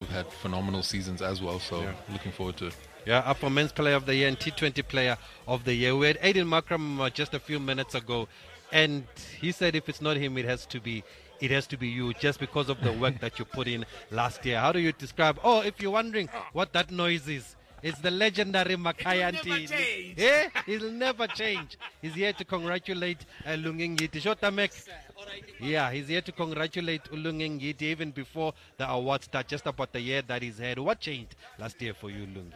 have had phenomenal seasons as well. So looking forward to it. Yeah, up for Men's Player of the Year and T20 Player of the Year. We had Aiden Makram just a few minutes ago, and he said if it's not him, it has to be you, just because of the work that you put in last year. How do you describe? Oh, if you're wondering what that noise is, it's the legendary Makhaya Ntini. Yeah, he'll never change. He's here to congratulate Lungengiti. Shotamek. Yeah, he's here to congratulate Lungengiti even before the awards start, just about the year that he's had. What changed last year for you, Lungi?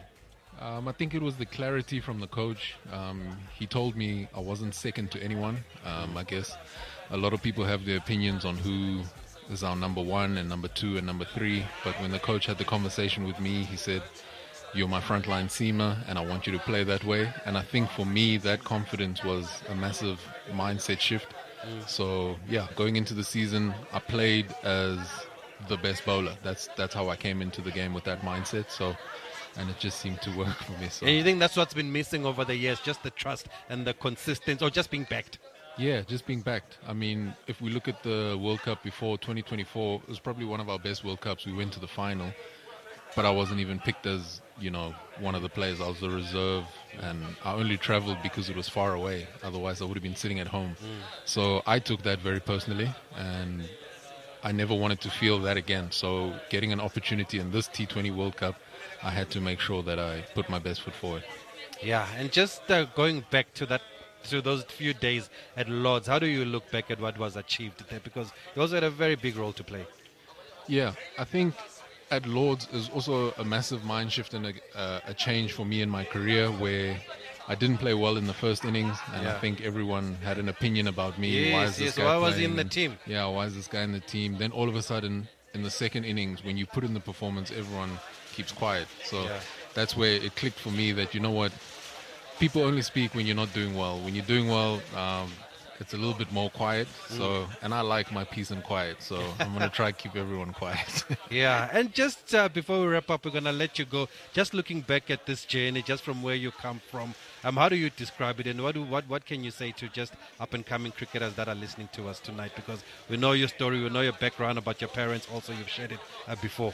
I think it was the clarity from the coach. He told me I wasn't second to anyone. I guess a lot of people have their opinions on who is our number one and number two and number three. But when the coach had the conversation with me, he said, "You're my frontline seamer and I want you to play that way." And I think for me, that confidence was a massive mindset shift. So, yeah, going into the season, I played as the best bowler. That's how I came into the game, with that mindset. So, and it just seemed to work for me. So. And you think that's what's been missing over the years, just the trust and the consistency, or just being backed? Yeah, just being backed. I mean, if we look at the World Cup before 2024, it was probably one of our best World Cups. We went to the final, but I wasn't even picked as, one of the players. I was the reserve, and I only traveled because it was far away. Otherwise, I would have been sitting at home. So I took that very personally, and I never wanted to feel that again. So getting an opportunity in this T20 World Cup, I had to make sure that I put my best foot forward. Yeah, and just going back to those few days at Lords, how do you look back at what was achieved there? Because you also had a very big role to play. Yeah, I think at Lords is also a massive mind shift and a change for me in my career, where I didn't play well in the first innings, and I think everyone had an opinion about me. Yes, why is this guy why was he playing? in the team? Yeah, why is this guy in the team? Then all of a sudden, in the second innings, when you put in the performance, everyone keeps quiet. So that's where it clicked for me that, you know what, people only speak when you're not doing well. When you're doing well, it's a little bit more quiet. So, and I like my peace and quiet. So I'm going to try to keep everyone quiet. Yeah, and just before we wrap up, we're going to let you go. Just looking back at this journey, just from where you come from, how do you describe it, and what can you say to just up-and-coming cricketers that are listening to us tonight? Because we know your story, we know your background about your parents. Also, you've shared it before.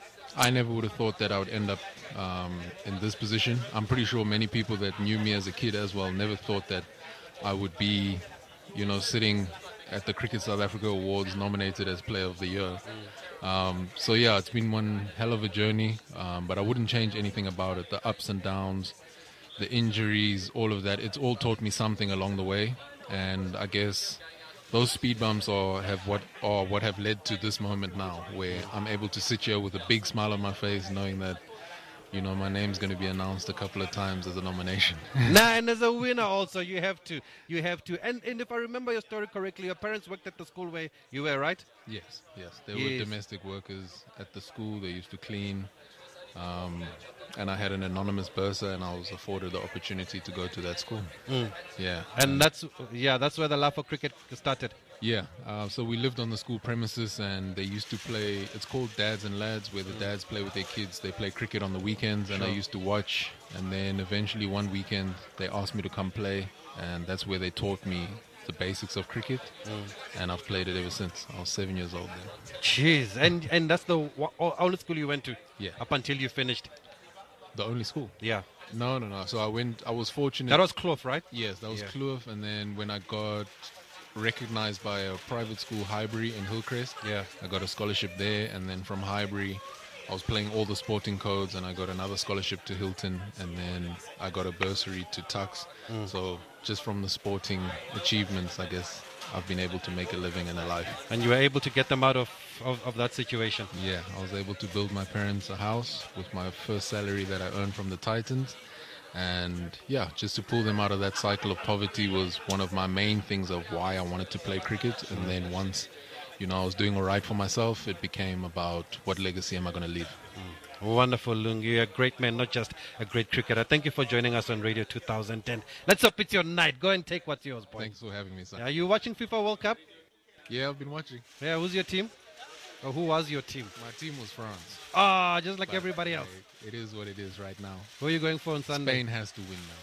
I never would have thought that I would end up in this position. I'm pretty sure many people that knew me as a kid as well never thought that I would be, sitting at the Cricket South Africa Awards nominated as Player of the Year. So yeah, it's been one hell of a journey, but I wouldn't change anything about it. The ups and downs, the injuries, all of that, it's all taught me something along the way. And I guess those speed bumps what have led to this moment now, where I'm able to sit here with a big smile on my face, knowing that, my name's going to be announced a couple of times as a nomination. And as a winner also, you have to. And if I remember your story correctly, your parents worked at the school where you were, right? Yes. They were domestic workers at the school. They used to clean. And I had an anonymous bursar, and I was afforded the opportunity to go to that school. Yeah. And that's where the love for cricket started. Yeah, so we lived on the school premises, and they used to play, it's called Dads and Lads, where the dads play with their kids. They play cricket on the weekends, and I used to watch. And then eventually one weekend, they asked me to come play, and that's where they taught me the basics of cricket. And I've played it ever since. I was 7 years old then. Jeez, and that's the only school you went to? Yeah. Up until you finished? The only school? Yeah. No. So I was fortunate. That was Kloof, right? Yes, that was Kloof. And then when I got recognized by a private school, Highbury in Hillcrest, I got a scholarship there. And then from Highbury, I was playing all the sporting codes, and I got another scholarship to Hilton, and then I got a bursary to Tux. So just from the sporting achievements, I guess I've been able to make a living and a life. And you were able to get them out of that situation? Yeah, I was able to build my parents a house with my first salary that I earned from the Titans. And yeah, just to pull them out of that cycle of poverty was one of my main things of why I wanted to play cricket. And then once, I was doing all right for myself, it became about what legacy am I going to leave. Wonderful, Lungi. You're a great man, not just a great cricketer. Thank you for joining us on Radio 2010. Let's hope it's your night. Go and take what's yours, boy. Thanks for having me, son. Are you watching FIFA World Cup? Yeah, I've been watching. Yeah, who's your team? Or who was your team? My team was France. Just like everybody else. It is what it is right now. Who are you going for on Sunday? Spain has to win now.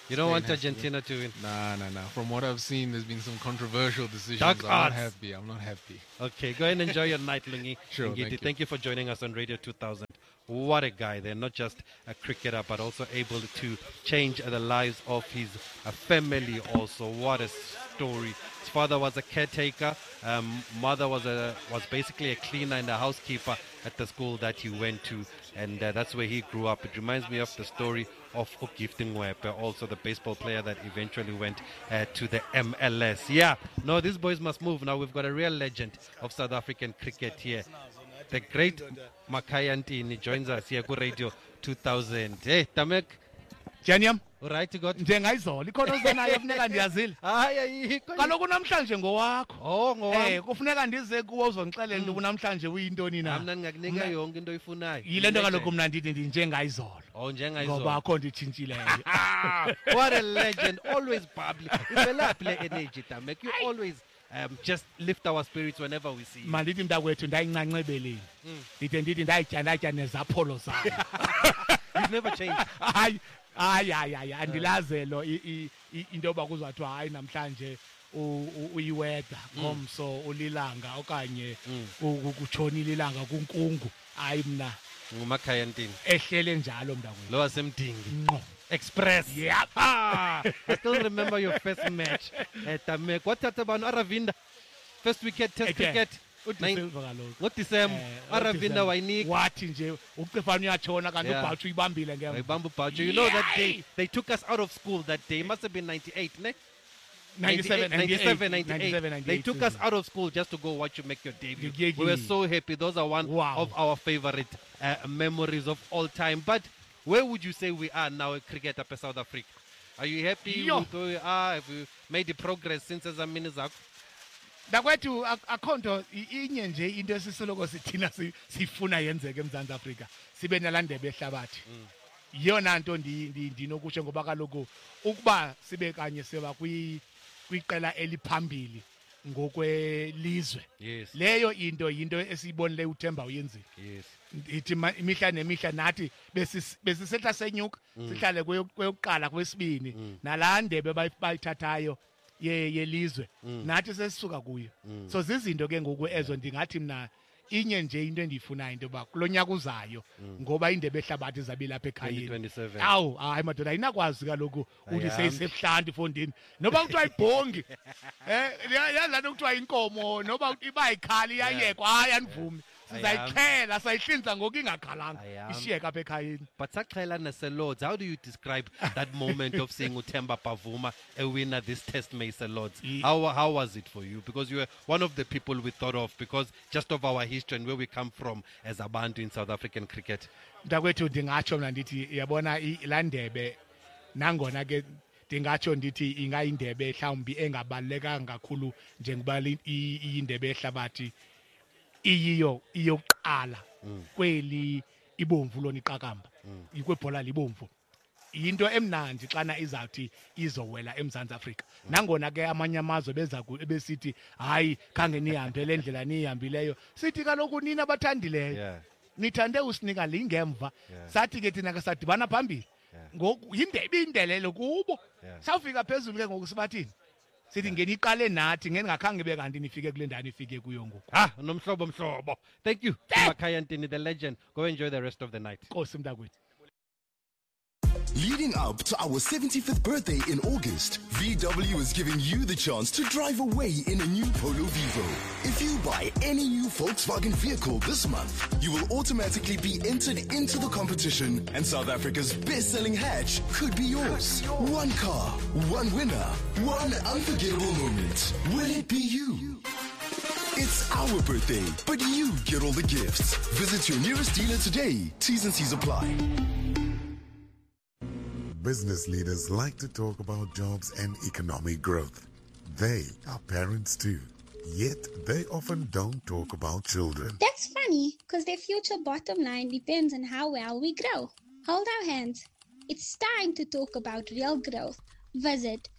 You don't want Argentina to win? Nah. From what I've seen, there's been some controversial decisions. Dark I'm arts. not happy. Okay, go ahead and enjoy your night, Lungi. Sure, Ngidi, thank you. for joining us on Radio 2000. What a guy. They're not just a cricketer, but also able to change the lives of his family also. What a story. His father was a caretaker. Mother was basically a cleaner and a housekeeper at the school that he went to. And that's where he grew up. It reminds me of the story of Gifting Wepe, also the baseball player that eventually went to the MLS. Yeah, no, these boys must move. Now we've got a real legend of South African cricket here. The great Makhaya Ntini joins us here on Radio 2000. Hey, Tamek. Janiam, Alright, God. njengayizolo ikhona ozenayo kufuneka ndiyazile. Hayi ayikho. Kaloku namhlanje ngowakho. Oh, ngowami. Kufuneka ndize kuwe uzongixelela into namhlanje uyintoni na. Mna ngingakunika yonke into oyifunayo. Yile nto kaloku mna ndithi njengayizolo. Oh, njengayizolo. Ngoba akho nditshintshileyo. What a legend, always bubbly. Ivelaphi le energy, Tamek. You always just lift our spirits whenever we see you. Mandithi mntakwethu ndayincancebeleni. Ndithi ndayitya nezapholo zami. You've never changed. Hayi andilazelo into yoba kuzathiwa hayi namhlanje uyiweather ngomso ulilanga okanye kutshonile ilanga kunkungu. Hayi mna nguMakhaya Ntini. Ehlele njalo mntakwethu. Lo wasemdingi. Ngqo. Express. Yeah. I still remember your first match at Tamek. What about Aravinda? First wicket test cricket. uDisemba kaloku ngoDisemba Aravinda wayinika wathi nje uCefane uyatshona kanti uBhatshu uyibambile ngemva ayibamba uBhatshu. You know that they took us out of school that day. It must have been 98, ne? 97, They took us out of school just to go watch you make your debut. We were so happy. Those are one of our favorite memories of all time. But where would you say we are now at cricket up in South Africa? Are you happy with where we are? Have you made the progress since ezamini zakho? Dakwethu akho nto inye nje into esisoloko sithina sifuna yenzeke eMzantsi Afrika sibe nalandebe ehlabathi. Yiyona nto ndinokusho ngoba kaloku ukuba sibe kanye seba kwiqela eliphambili ngokwelizwe. Leyo yinto esiyibonile uThemba uyenzile. Ithi imihla nemihla nathi besisehla senyuka sihlale kweyokuqala kwesibini nalandebe bayithathayo yelizwe nathi sesisuka kuyo. So zizinto ke ngoku ezo ndingathi mna inye nje into endiyifunayo into yoba kulonyaka uzayo ngoba indebe ehlabathi zabe lapha ekhayeni. Awu hayi madoda ayinakwazi kaloku uthi seyisebhlandi fondini noba kuthiwa ibhongi yazi laa nto kuthiwa inkomo noba iba yikhali iyayekwa hayi andivumi sizayixhela sayihlinza ngoku ingakhalanga ishiyeka apha ekhayeni. But saxhela naseLords, how do you describe that moment of seeing uThemba Pavuma a winner this test Mesa Lords? How was it for you? Because you were one of the people we thought of because just of our history and where we come from as abantu in South African cricket. Mntakwethu ndingatsho mna ndithi yabona laa ndebe nangona ke ndingatsho ndithi ingayindebe mhlawumbi engabalulekanga kakhulu njengoba iyindebe ehlabathi iyokuqala kweli ibomvu lona iqakamba ikwebhola libomvu. Yinto emnandi xana izawuthi izowela eMzantsi Afrika. Nangona ke amanye amazwe besithi hayi khange nihambe le ndlela niyihambileyo sithi kaloku nina abathandileyo nithande usinika lingemva sathi ke thina ke sadibana phambili ngoku yindebe indelelo kubo sawufika phezulu ke ngoku sibathini sithi ngeni iqale nathi ngengakhange bekanti nifike kule ndawo nifike kuyo ngoku. Nomhlobo. Thank you Makhaya Ntini, the legend. Go enjoy the rest of the night. Nkosi mntakwethu. Leading up to our 75th birthday in August, VW is giving you the chance to drive away in a new Polo Vivo. If you buy any new Volkswagen vehicle this month, you will automatically be entered into the competition and South Africa's best-selling hatch could be yours. One car, one winner, one unforgettable moment. Will it be you? It's our birthday, but you get all the gifts. Visit your nearest dealer today. T's and C's apply. Business leaders like to talk about jobs and economic growth. They are parents too, yet they often don't talk about children. That's funny, because their future bottom line depends on how well we grow. Hold our hands. It's time to talk about real growth. Visit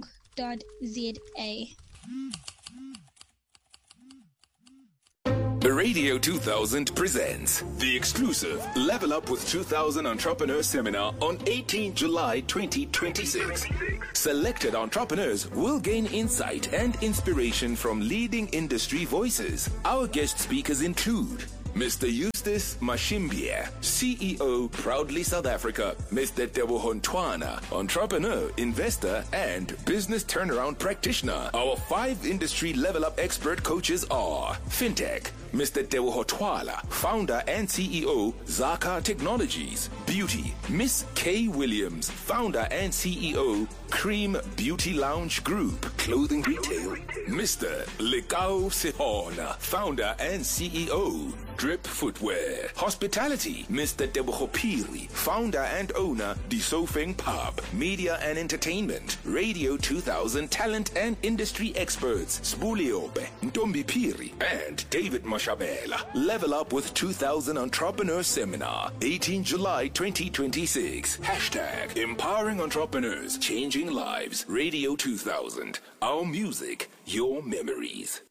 holdmyhand.org.za. Radio 2000 presents the exclusive Level Up with 2000 Entrepreneur Seminar on 18 July 2026. Selected entrepreneurs will gain insight and inspiration from leading industry voices. Our guest speakers include Mr. Eustace Mashimbia, CEO, Proudly South Africa. Mr. Teboho Ntwana, entrepreneur, investor, and business turnaround practitioner. Our 5 industry level up expert coaches are FinTech, Mr. Teboho Ntwana, founder and CEO, Zaka Technologies. Beauty, Miss Kay Williams, founder and CEO, Cream Beauty Lounge Group. Clothing retail, Mr. Lekao Sehona, founder and CEO, Drip Footwear. Hospitality, Mr. Teboho Phiri, founder and owner, Disofeng Pub. Media and entertainment, Radio 2000 talent and industry experts, Spuliobe, Ntombi Phiri, and David Mashabela. Level Up with 2000 Entrepreneur Seminar, 18 July 2026. Hashtag Empowering Entrepreneurs, Changing Lives. Radio 2000. Our music, your memories.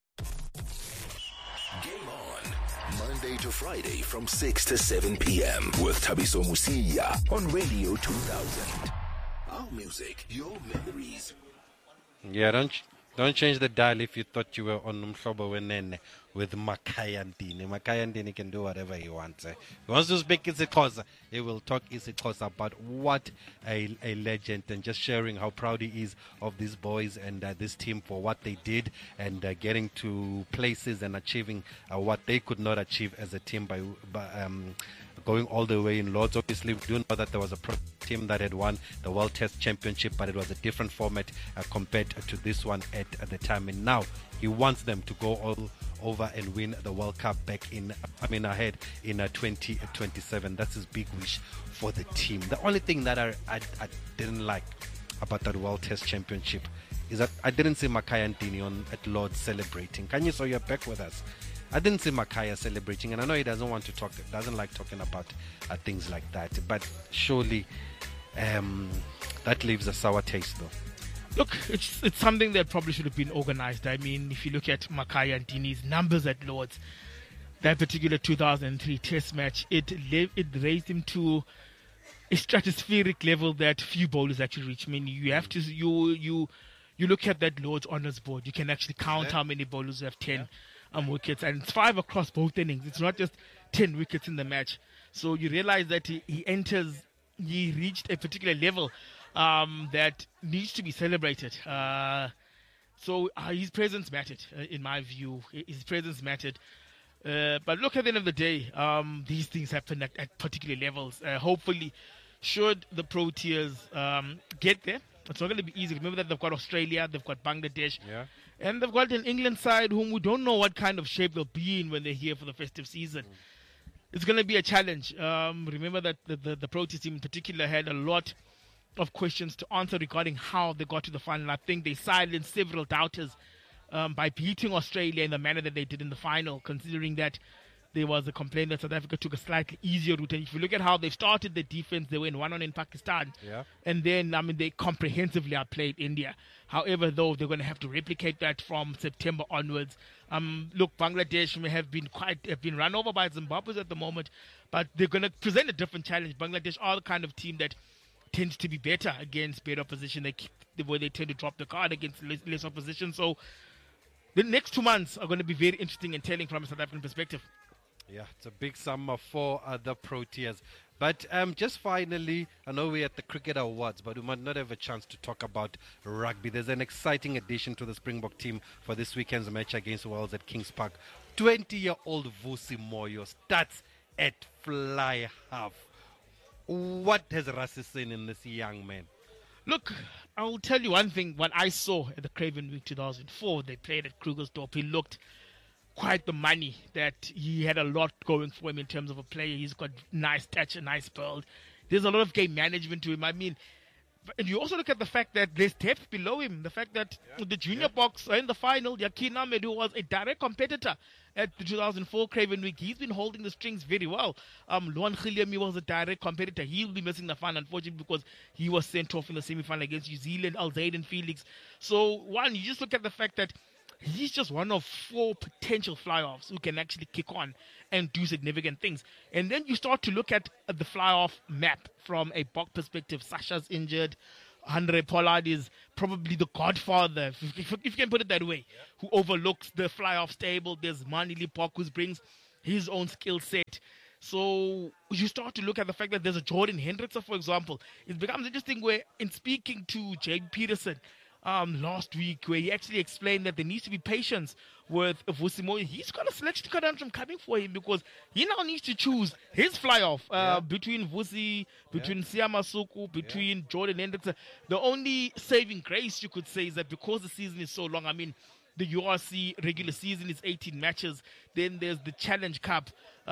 Game on. Monday to Friday from 6 to 7 p.m. with Thabiso Musia on Radio 2000. Our music, your memories. Yeah, don't change the dial if you thought you were on Mhlobo Wenene with Makhaya Ntini. Makhaya Ntini can do whatever he wants. He wants to speak isiXhosa, he will talk isiXhosa. But what a legend, and just sharing how proud he is of these boys and this team for what they did and getting to places and achieving what they could not achieve as a team by going all the way in Lords. Obviously, we do know that there was a pro team that had won the World Test Championship, but it was a different format compared to this one at the time. And now he wants them to go all over and win the World Cup ahead in 2027. That's his big wish for the team. The only thing that I didn't like about that World Test Championship is that I didn't see Makhaya Ntini at Lords celebrating. Can you show you're back with us? I didn't see Makhaya celebrating, and I know he doesn't like talking about things like that. But surely that leaves a sour taste, though. Look, it's something that probably should have been organized. I mean, if you look at Makhaya Ntini's numbers at Lords, that particular 2003 Test match, it raised him to a stratospheric level that few bowlers actually reach. I mean, you have to you look at that Lords honours board. You can actually count how many bowlers have 10. Wickets, and it's 5 across both innings. It's not just 10 wickets in the match. So you realize that he reached a particular level that needs to be celebrated. So his presence mattered, in my view. His presence mattered. But look, at the end of the day, these things happen at particular levels. Hopefully, should the Proteas get there, it's not going to be easy. Remember that they've got Australia, they've got Bangladesh, and they've got an England side whom we don't know what kind of shape they'll be in when they're here for the festive season. It's going to be a challenge. Remember that the Proteas team in particular had a lot of questions to answer regarding how they got to the final. I think they silenced several doubters by beating Australia in the manner that they did in the final, considering that there was a complaint that South Africa took a slightly easier route. And if you look at how they started the defense, they went 1-1 in Pakistan. And then, they comprehensively outplayed India. However, though, they're going to have to replicate that from September onwards. Look, Bangladesh have been run over by Zimbabwe at the moment, but they're going to present a different challenge. Bangladesh are the kind of team that tends to be better against better opposition. Where they tend to drop the card against less opposition. So the next 2 months are going to be very interesting and telling from a South African perspective. Yeah, it's a big summer for the Proteas. But just finally, I know we're at the Cricket Awards, but we might not have a chance to talk about rugby. There's an exciting addition to the Springbok team for this weekend's match against Wales at Kings Park. 20-year-old Vusi Moyo starts at fly half. What has Rassie seen in this young man? Look, I will tell you one thing. What I saw at the Craven Week 2004, they played at Krugersdorp. He looked quite the money, that he had a lot going for him in terms of a player. He's got nice touch, a nice build. There's a lot of game management to him. I mean, and you also look at the fact that there's depth below him. The fact that the junior box in the final, Yakin Ahmed, who was a direct competitor at the 2004 Craven Week, he's been holding the strings very well. Luan Khiliami was a direct competitor. He'll be missing the final, unfortunately, because he was sent off in the semi-final against New Zealand, Alzaid and Felix. So, one, you just look at the fact that he's just one of 4 potential fly-offs who can actually kick on and do significant things. And then you start to look at the fly-off map from a Bok perspective. Sasha's injured. Andre Pollard is probably the godfather, if you can put it that way, who overlooks the fly-off stable. There's Manili Bok, who brings his own skill set. So you start to look at the fact that there's a Jordan Hendrickson, for example. It becomes interesting where, in speaking to Jake Peterson last week, where he actually explained that there needs to be patience with Vusi Moyo. He's got a selection conundrum coming for him because he now needs to choose his fly-off between Vusi, between Siama Suku, between Jordan Hendrickson. The only saving grace, you could say, is that because the season is so long, I mean, the URC regular season is 18 matches. Then there's the Challenge Cup.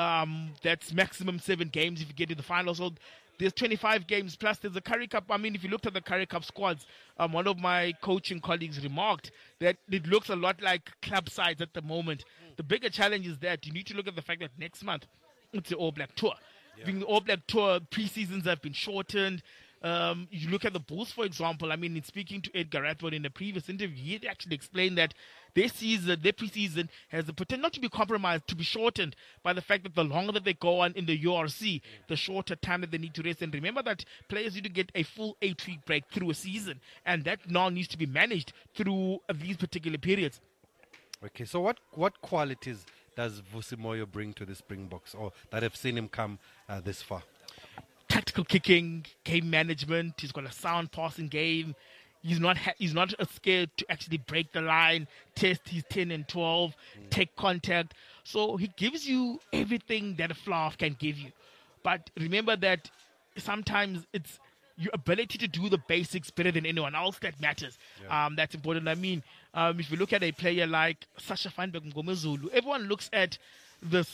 That's maximum 7 games if you get to the final. So there's 25 games, plus there's the Currie Cup. I mean, if you looked at the Currie Cup squads, one of my coaching colleagues remarked that it looks a lot like club sides at the moment. The bigger challenge is that you need to look at the fact that next month it's the All Black Tour. Being the All Black Tour, pre-seasons have been shortened. You look at the Bulls, for example. I mean, in speaking to Edgar Rathbone in a previous interview, he had actually explained that their pre-season has the potential not to be compromised, to be shortened by the fact that the longer that they go on in the URC, the shorter time that they need to rest. And remember that players need to get a full 8-week break through a season, and that now needs to be managed through these particular periods. Okay, so what qualities does Vusi Moyo bring to the Springboks, or that have seen him come this far? Tactical kicking, game management. He's got a sound passing game. He's not scared to actually break the line, test his 10 and 12, take contact. So he gives you everything that a fly-off can give you. But remember that sometimes it's your ability to do the basics better than anyone else that matters. That's important. I mean, if you look at a player like Sasha Feinberg Ngomezulu, everyone looks at the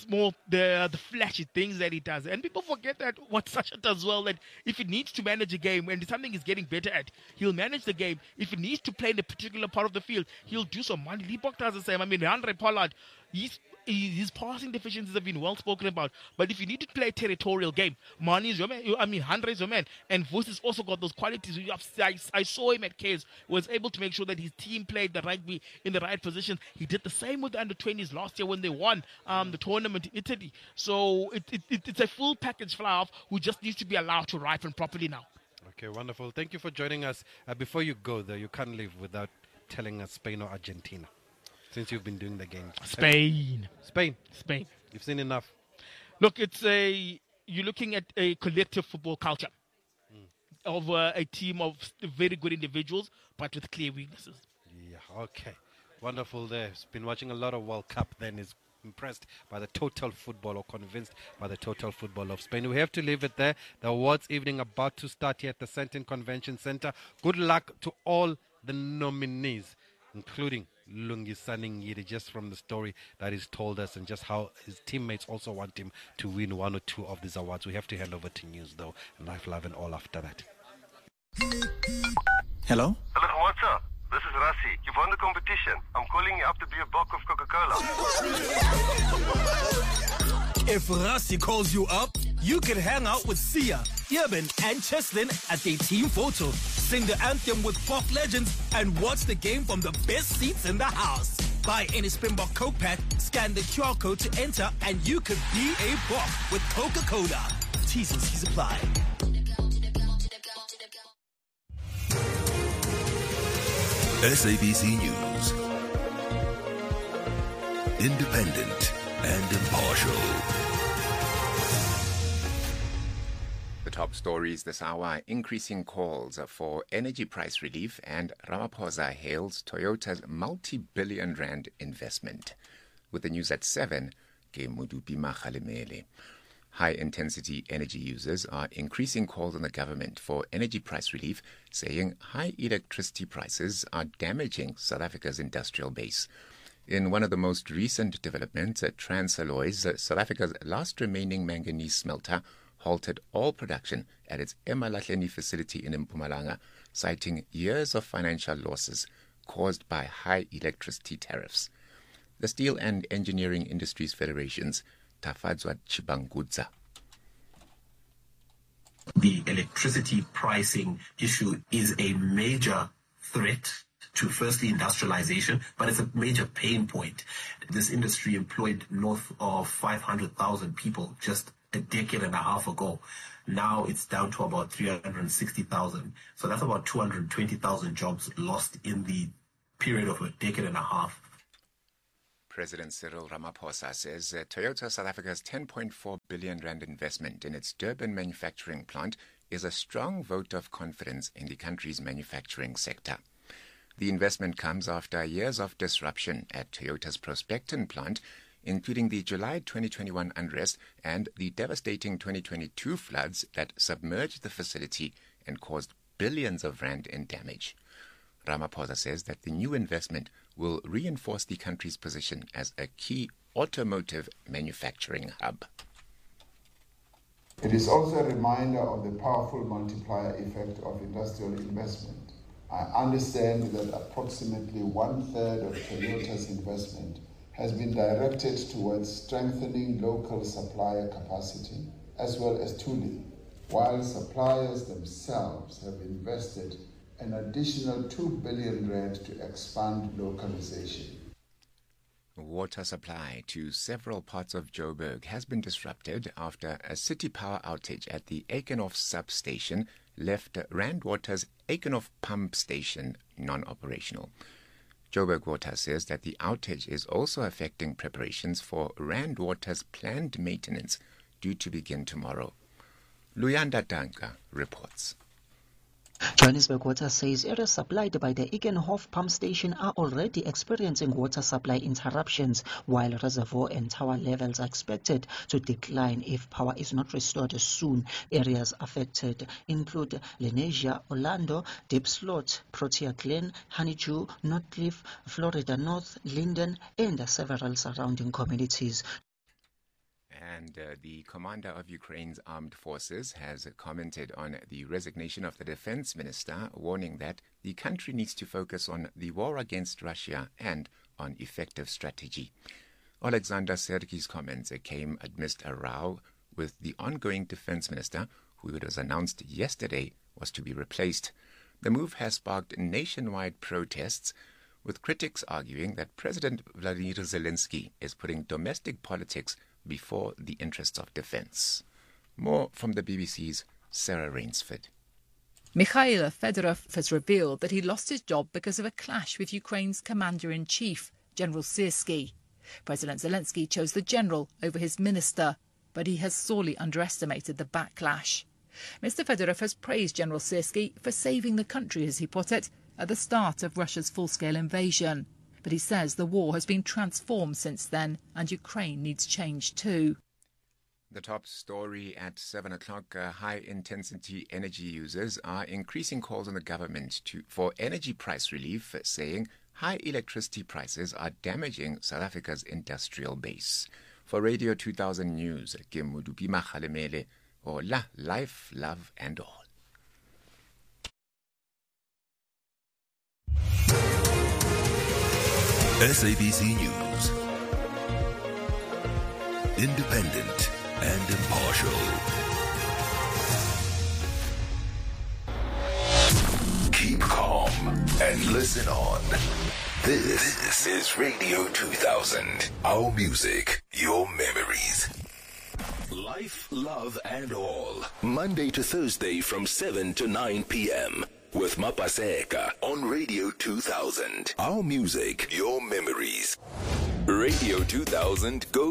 flashy things that he does, and people forget that what Sasha does well, that if he needs to manage a game and something he's getting better at, he'll manage the game. If he needs to play in a particular part of the field, he'll do so. Manili Bok does the same. I mean, Andre Pollard, his passing deficiencies have been well spoken about. But if you need to play a territorial game, Mani is your man. I mean, Andre is your man. And Vusi's also got those qualities. I saw him at Caves, was able to make sure that his team played the rugby in the right position. He did the same with the under-20s last year when they won the tournament in Italy. So it's a full package fly-off who just needs to be allowed to ripen properly now. Okay, wonderful. Thank you for joining us. Before you go, though, you can't leave without telling us Spain or Argentina, since you've been doing the game. Spain. You've seen enough. Look, you're looking at a collective football culture of a team of very good individuals, but with clear weaknesses. Yeah, okay. Wonderful there. He's been watching a lot of World Cup, then is impressed by the total football, or convinced by the total football of Spain. We have to leave it there. The awards evening about to start here at the Sandton Convention Center. Good luck to all the nominees, including Lungisani Ngidi, just from the story that he's told us and just how his teammates also want him to win 1 or 2 of these awards. We have to hand over to news, though, and Life, Love and all after that. Hello? Hello, what's up? This is Rassi. You've won the competition. I'm calling you up to be a bock of Coca-Cola. If Rassi calls you up, you can hang out with Sia, Irvin and Cheslin at their team photo, sing the anthem with pop legends, and watch the game from the best seats in the house. Buy any Springbok Coke pack, scan the QR code to enter, and you could be a bock with Coca-Cola. T's and C's apply. SABC News. Independent and impartial. The top stories this hour: increasing calls for energy price relief, and Ramaphosa hails Toyota's multi-billion rand investment. With the news at 7, Ke Modupi Makgalemele. High-intensity energy users are increasing calls on the government for energy price relief, saying high electricity prices are damaging South Africa's industrial base. In one of the most recent developments, Transalloy's, South Africa's last remaining manganese smelter, halted all production at its Emalahleni facility in Mpumalanga, citing years of financial losses caused by high electricity tariffs. The Steel and Engineering Industries Federation's Tafadzwa Chibangudza. The electricity pricing issue is a major threat to firstly industrialization, but it's a major pain point. This industry employed north of 500,000 people just a decade and a half ago. Now it's down to about 360,000. So that's about 220,000 jobs lost in the period of a decade and a half. President Cyril Ramaphosa says Toyota South Africa's 10.4 billion rand investment in its Durban manufacturing plant is a strong vote of confidence in the country's manufacturing sector. The investment comes after years of disruption at Toyota's Prospecton plant, including the July 2021 unrest and the devastating 2022 floods that submerged the facility and caused billions of rand in damage. Ramaphosa says that the new investment will reinforce the country's position as a key automotive manufacturing hub. It is also a reminder of the powerful multiplier effect of industrial investment. I understand that approximately 1/3 of Toyota's investment has been directed towards strengthening local supplier capacity as well as tooling, while suppliers themselves have invested an additional 2 billion rand to expand localization. Water supply to several parts of Joburg has been disrupted after a city power outage at the Eikenhof substation left Rand Water's Eikenhof pump station non-operational. Joburg Water says that the outage is also affecting preparations for Rand Water's planned maintenance due to begin tomorrow. Luyanda Danka reports. Johannesburg Water says areas supplied by the Eikenhof pump station are already experiencing water supply interruptions, while reservoir and tower levels are expected to decline if power is not restored soon. Areas affected include Lenasia, Orlando, Diepsloot, Protea Glen, Honeydew, Northcliffe, Florida North, Linden, and several surrounding communities. And the commander of Ukraine's armed forces has commented on the resignation of the defense minister, warning that the country needs to focus on the war against Russia and on effective strategy. Alexander Sergey's comments came amidst a row with the ongoing defense minister, who it was announced yesterday was to be replaced. The move has sparked nationwide protests, with critics arguing that President Vladimir Zelensky is putting domestic politics before the interests of defense. More from the BBC's Sarah Rainsford. Mikhail Fedorov has revealed that he lost his job because of a clash with Ukraine's commander-in-chief, General Syrskyi. President Zelensky chose the general over his minister, but he has sorely underestimated the backlash. Mr. Fedorov has praised General Syrskyi for saving the country, as he put it, at the start of Russia's full-scale invasion. But he says the war has been transformed since then, and Ukraine needs change too. The top story at 7 o'clock, high-intensity energy users are increasing calls on the government for energy price relief, saying high electricity prices are damaging South Africa's industrial base. For Radio 2000 News, Kim Mudupi Makhalemele, Ola, Life, Love and All. SABC News. Independent and impartial. Keep calm and listen on. This is Radio 2000. Our music, your memories. Life, Love and All. Monday to Thursday from 7 to 9 p.m. with Mapaseka on Radio 2000. Our music, your memories. Radio 2000 goes